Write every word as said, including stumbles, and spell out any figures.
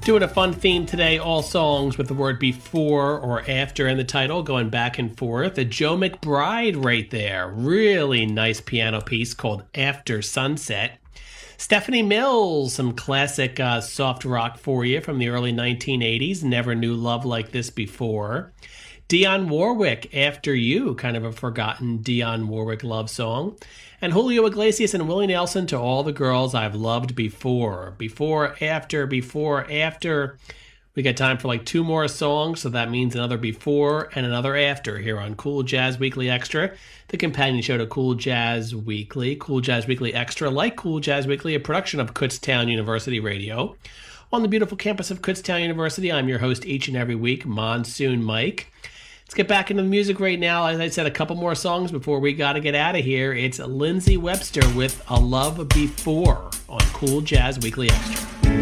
Doing a fun theme today, all songs with the word before or after in the title, going back and forth. A Joe McBride right there. Really nice piano piece called After Sunset. Stephanie Mills, some classic uh, soft rock for you from the early nineteen eighties. Never Knew Love Like This Before. Dionne Warwick, After You, kind of a forgotten Dionne Warwick love song. And Julio Iglesias and Willie Nelson, To All the Girls I've Loved Before. Before, after, before, after. We got time for like two more songs, so that means another before and another after here on Cool Jazz Weekly Extra, the companion show to Cool Jazz Weekly. Cool Jazz Weekly Extra, like Cool Jazz Weekly, a production of Kutztown University Radio. On the beautiful campus of Kutztown University, I'm your host each and every week, Monsoon Mike. Let's get back into the music right now. As I said, a couple more songs before we got to get out of here. It's Lindsey Webster with A Love Before on Cool Jazz Weekly Extra.